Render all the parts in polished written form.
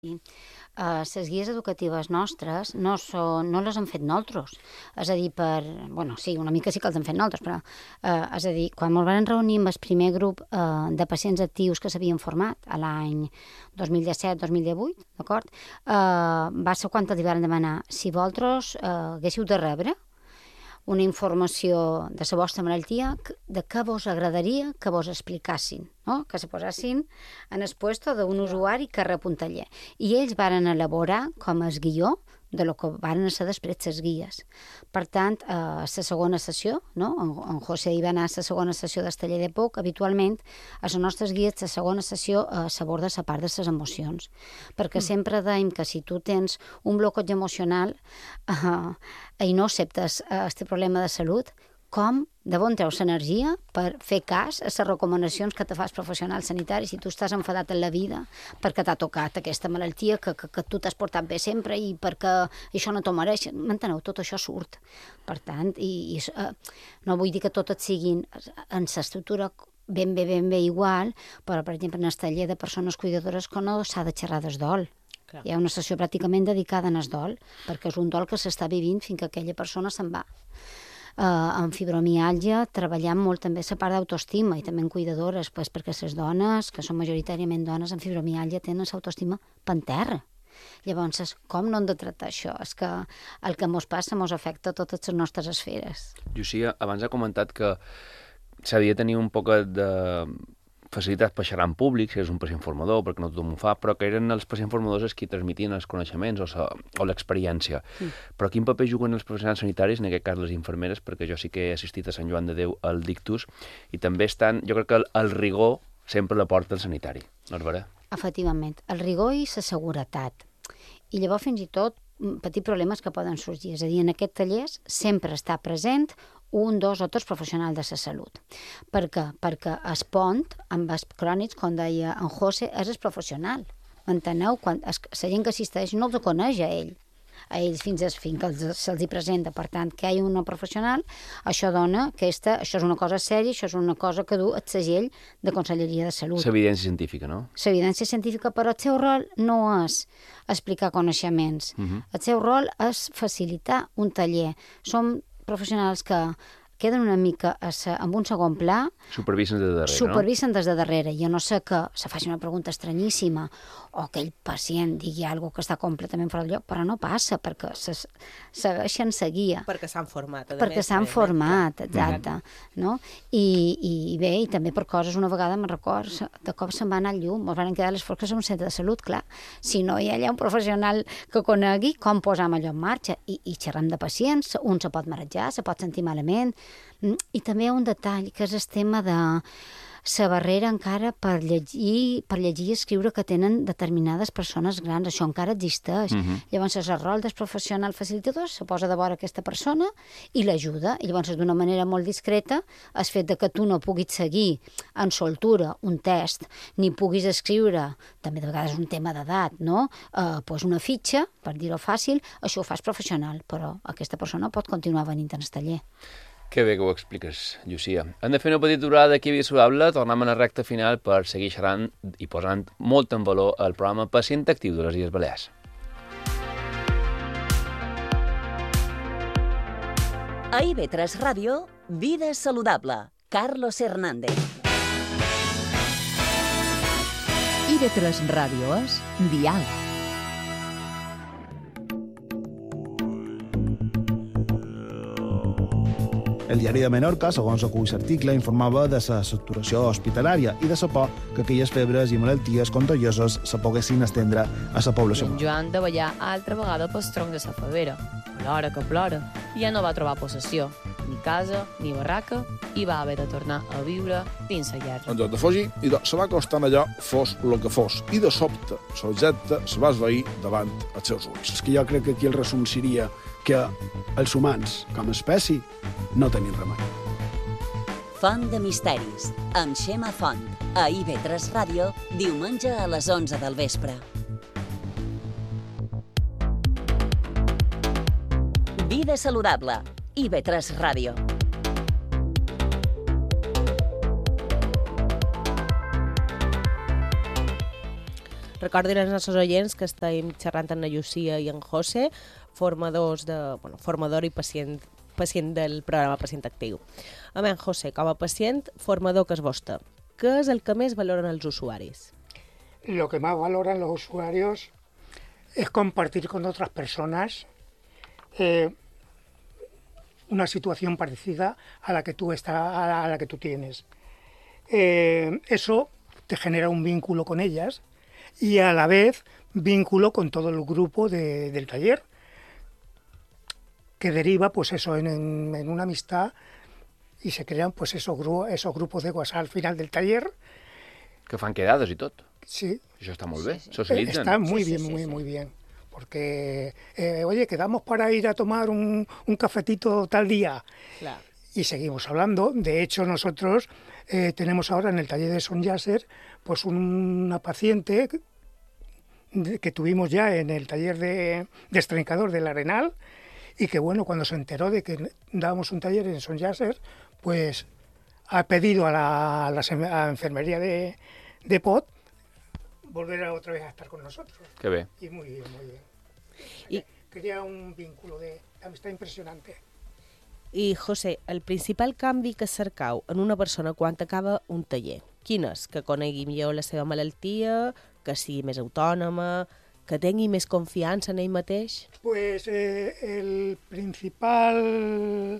Les guies educatives nostres no les hem fet nosaltres. És a dir, sí, una mica sí que els hem fet nosaltres, però és a dir, quan ens vam reunir amb el primer grup de pacients actius que s'havien format a l'any 2017-2018, d'acord? Va ser quan els van demanar si vosaltres haguéssiu de rebre una informació de la vostra malaltia, de què vos agradaria que vos explicassin, no? Que se posessin en el puesto d'un usuari que rep un taller. I ells varen elaborar com el guió de lo que varen ser després les guies. Per tant, a la segona sessió, no? En José hi va anar a la segona sessió del taller de POC, habitualment a les nostres guies la segona sessió s'aborda la part de les emocions, perquè sempre dèiem que si tu tens un bloqueig emocional i no acceptes aquest problema de salut, com de on treus l'energia per fer cas a les recomanacions que te fa el professional sanitari si tu estàs enfadat en la vida perquè t'ha tocat aquesta malaltia que tu t'has portat bé sempre i perquè això no t'ho mereix. M'enteneu? Tot això surt. Per tant, no vull dir que totes siguin en l'estructura ben bé igual, però, per exemple, en el taller de persones cuidadores que no s'ha de xerrar del dol. Hi ha una sessió pràcticament dedicada al dol, perquè és un dol que s'està vivint fins que aquella persona se'n va. En fibromiàlgia treballem molt també la part d'autoestima i també en cuidadores, perquè les dones, que són majoritàriament dones en fibromiàlgia, tenen l'autoestima per terra. Llavors, com no hem de tractar això? És que el que mos passa mos afecta a totes les nostres esferes. Llucia, abans ha comentat que s'havia de tenir un poc de facilitats per xerrar en públic, si és un pacient formador, perquè no tothom ho fa, però que eren els pacients formadors els qui transmitien els coneixements o l'experiència. Però quin paper juguen els professionals sanitaris, en aquest cas les infermeres, perquè jo sí que he assistit a Sant Joan de Déu al Dictus, i també estan, jo crec que el rigor sempre la porta el sanitari, no és vera? Efectivament, el rigor i la seguretat. I llavors fins i tot petits problemes que poden sorgir. És a dir, en aquest tallers sempre està present 1, 2 o 3 professionals de la salut. Per què? Perquè el pont amb els crònics, com deia en José, és el professional. M'enteneu? La gent que assisteix no els coneix a ells fins que se'ls hi presenta. Per tant, que hi ha una professional, això dona que això és una cosa sèria, això és una cosa que du el segell de Conselleria de Salut. L'evidència científica, no? L'evidència científica, però el seu rol no és explicar coneixements. El seu rol és facilitar un taller. Som professionals que queden una mica en un segon pla. Supervisen des de darrere, no? Supervisen des de darrere. Jo no sé que se faci una pregunta estranyíssima o que el pacient digui alguna que està completament fora del lloc, però no passa, perquè segueixen la guia. Perquè s'han format. Perquè s'han format, exacte. No? I bé, i també per coses, una vegada me'n record, de cop se'n va anar al llum, ens van quedar les forques en un centre de salut, clar. Si no hi ha allà un professional que conegui com posam allò en marxa, i xerrem de pacients, un se pot marejar, se pot sentir malament. I també hi ha un detall, que és el tema de la barrera encara per llegir i escriure que tenen determinades persones grans. Això encara existeix. Llavors, el rol del professional facilitador se posa de vora aquesta persona i l'ajuda. I llavors, d'una manera molt discreta, el fet de que tu no puguis seguir en soltura un test, ni puguis escriure, també de vegades un tema d'edat, no? Una fitxa, per dir-ho fàcil, això ho fas professional, però aquesta persona pot continuar venint al taller. Que bé que ho expliques, Llucia. Hem de fer una petita aturada d'aquí a Vida Saludable, tornem a la recta final per seguir xerrant i posant molt en valor el programa Pacient Actiu de les Illes Balears. A IB3 Ràdio, Vida Saludable, Carlos Hernández. IB3 Ràdio és Diàleg. El diari de Menorca, segons acull l'article, informava de la saturació hospitalària i de la por que aquelles febres i malalties contagioses se poguessin estendre a la població. En Joan de ballar altra vegada pel tronc de la favera. Plora que plora. I ja no va trobar possessió, ni casa, ni barraca, i va haver de tornar a viure dins la guerra. En lloc de fugir, se va acostant allò, fos el que fos, i de sobte, l'objecte se va esvair davant els seus ulls. És que jo crec que aquí el resum seria que els humans, com a espècie, no tenim remei. Font de misteris, amb Xema Font, a IB3 Ràdio, diumenge a les 11 del vespre. Vida Saludable, IB3 Ràdio. Recordo als nostres oients que estem xerrant amb la Llucia i en José, formador i pacient del programa Pacient Actiu. A més, José, com a pacient, formador que és vostè, què és el que més valoren els usuaris? Lo que más valoran los usuarios es compartir con otras personas una situación parecida a la que tú tienes. Eso te genera un vínculo con ellas y a la vez vínculo con todo el grupo del taller, que deriva pues eso en una amistad y se crean pues esos grupos de WhatsApp al final del taller. Que fan quedades i tot. Sí. Això està molt bé, socialitzen. Está muy bien, muy bien. Porque, oye, quedamos para ir a tomar un cafetito tal día. Claro. Y seguimos hablando. De hecho, nosotros tenemos ahora en el taller de Son Yasser pues una paciente que tuvimos ya en el taller de Estrencador del Arenal y que, bueno, cuando se enteró de que dábamos un taller en Son Yasser, pues ha pedido a la enfermería de POT volver otra vez a estar con nosotros. Que bé. Y muy bien, muy bien. Y crea un vínculo de amistad impresionante. I, José, el principal canvi que cercau en una persona quan acaba un taller, quin és? Que conegui millor la seva malaltia, que sigui més autònoma, que tingui més confiança en ell mateix? Pues el principal...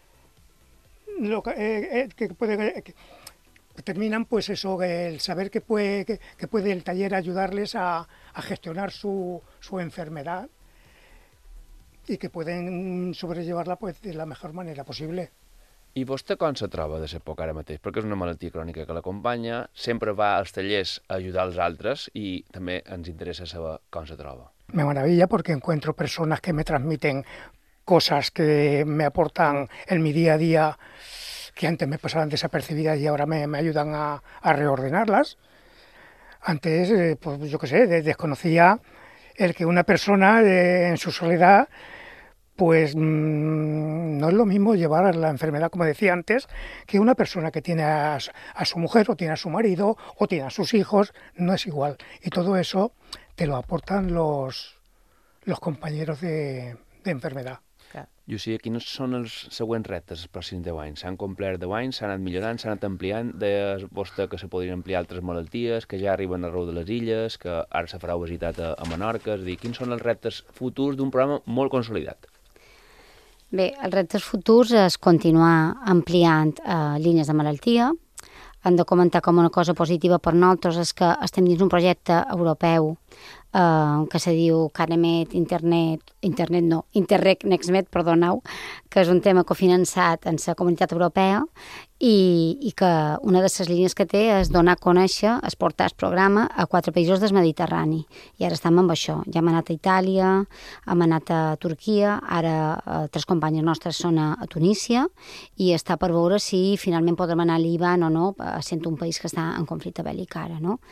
terminan pues eso, el saber que puede el taller ayudarles a gestionar su enfermedad y que pueden sobrellevarla pues de la mejor manera posible. I vostè com se troba de ser poc ara mateix? Perquè és una malaltia crònica que l'acompanya, sempre va als tallers a ajudar els altres i també ens interessa saber com se troba. Me maravilla porque encuentro personas que me transmiten cosas que me aportan en mi día a día, que antes me pasaban desapercibidas y ahora me ayudan a reordenarlas. Antes, pues yo qué sé, desconocía el que una persona en su soledad, pues no es lo mismo llevar la enfermedad, como decía antes, que una persona que tiene a su mujer o tiene a su marido o tiene a sus hijos, no es igual. Y todo eso te lo aportan los compañeros de enfermedad. Llucia, quins són els següents reptes els pròxims 10 anys? S'han complert 10 anys, s'han anat millorant, s'han anat ampliant, deia vostè que se podrien ampliar altres malalties, que ja arriben arreu de les illes, que ara se farà obesitat a Menorca, és a dir, quins són els reptes futurs d'un programa molt consolidat? Bé, els reptes futurs és continuar ampliant línies de malaltia. Hem de comentar com una cosa positiva per nosaltres és que estem dins un projecte europeu que se diu CAREMET, Interreg NextMed, perdoneu, que és un tema cofinançat en la Comunitat Europea i que una de les línies que té és donar a conèixer, exportar el programa a 4 països del Mediterrani. I ara estem amb això. Ja hem anat a Itàlia, hem anat a Turquia, ara 3 companyes nostres són a Tunísia i està per veure si finalment podrem anar a Líban o no, sent un país que està en conflicte bèl·lic ara, no?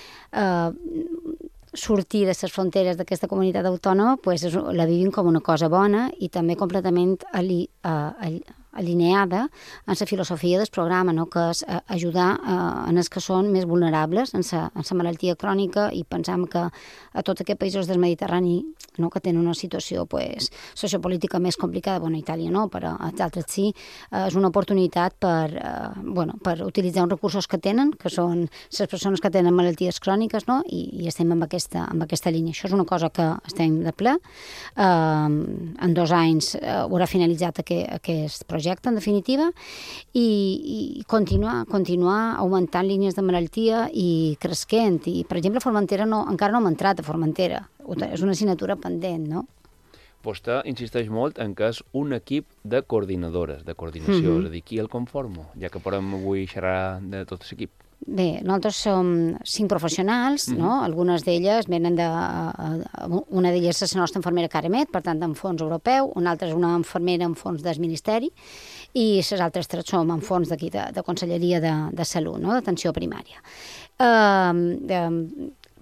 Sortir de les fronteres d'aquesta comunitat autònoma pues, la vivim com una cosa bona i també completament alineada en la filosofia del programa, no? Que és ajudar en els que són més vulnerables en la malaltia crònica i pensam que a tots aquests països del Mediterrani no? Que tenen una situació pues, sociopolítica més complicada, bueno, Itàlia no, però els altres sí, és una oportunitat per utilitzar uns recursos que tenen, que són les persones que tenen malalties cròniques, no? I estem amb aquesta línia. Això és una cosa que estem de ple. En 2 anys haurà finalitzat aquest projecte, en definitiva, i continuar augmentant línies de malaltia i cresquent. I, per exemple, Formentera encara no hem entrat a Formentera. És una assignatura pendent, no? Vostè insisteix molt en que és un equip de coordinadores, de coordinació, és a dir, qui el conforma, ja que podem avui xerrar de tot l'equip. Bé, nosaltres som 5 professionals, no? Algunes d'elles venen una d'elles és la nostra infermera CAREMET, per tant, en fons europeu, una altra és una infermera en fons del Ministeri, i les altres 3 som en fons d'aquí, de Conselleria de Salut, no? D'atenció primària.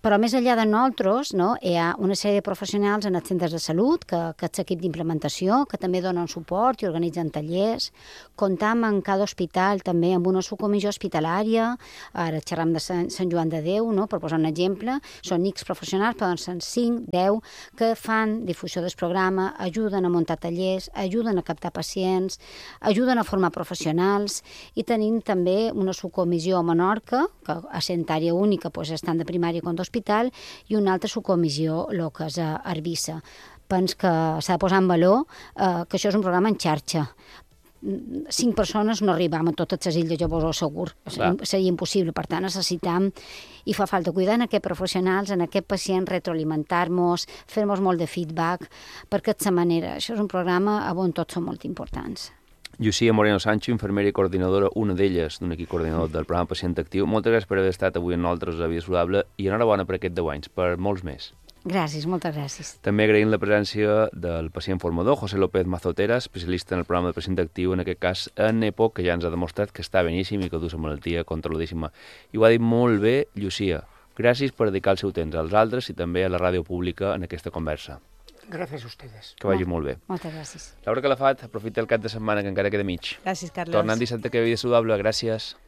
Però més enllà de nosaltres, no, hi ha una sèrie de professionals en els centres de salut, que és l'equip d'implementació, que també donen suport i organitzen tallers. Comptam en cada hospital també amb una subcomissió hospitalària, ara xerram de Sant Joan de Déu, no, per posar un exemple, són X professionals, poden ser 5, 10, que fan difusió del programa, ajuden a muntar tallers, ajuden a captar pacients, ajuden a formar professionals, i tenim també una subcomissió a Menorca, que a Àrea Única doncs, estan de primària com d'hospital, i una altra subcomissió, el que és a Eivissa. Penso que s'ha de posar en valor que això és un programa en xarxa. 5 persones no arribam a totes les illes, jo vos ho asseguro. Seria impossible. Per tant, necessitam i fa falta cuidar en aquests professionals, en aquest pacient, retroalimentar-nos, fer-nos molt de feedback, perquè d'aquesta manera, això és un programa on tots són molt importants. Llucia Moreno Sancho, infermera i coordinadora, una d'elles d'un equip coordinador del programa Pacient Actiu. Moltes gràcies per haver estat avui amb nosaltres a Vida Saludable i enhorabona per aquests 10 anys, per molts més. Gràcies, moltes gràcies. També agraïm la presència del pacient formador, José López Mazotera, especialista en el programa de Pacient Actiu, en aquest cas en EPO, que ja ens ha demostrat que està beníssim i que du la malaltia controladíssima. I ho ha dit molt bé, Llucia. Gràcies per dedicar el seu temps als altres i també a la ràdio pública en aquesta conversa. Gràcies a ustedes. Que vagi molt bé. Moltes gràcies. Laura Calafat, aprofita el cap de setmana que encara queda mig. Gràcies, Carles. Tornant dissabte que ve Vida Saludable, gràcies.